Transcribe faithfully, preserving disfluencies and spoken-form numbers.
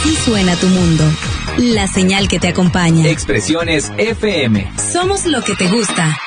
Así suena tu mundo. La señal que te acompaña. Expresiones F M. Somos lo que te gusta.